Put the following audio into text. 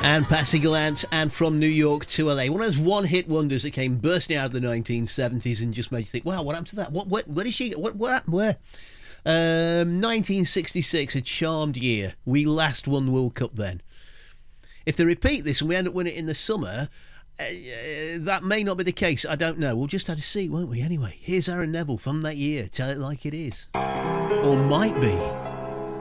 And Patsy Gallant and From New York to LA. One of those one-hit wonders that came bursting out of the 1970s and just made you think, wow, what happened to that? Where did she go? What happened? Where? 1966, a charmed year. We last won the World Cup then. If they repeat this and we end up winning it in the summer, that may not be the case. I don't know. We'll just have to see, won't we? Anyway, here's Aaron Neville from that year. Tell it like it is. Or might be.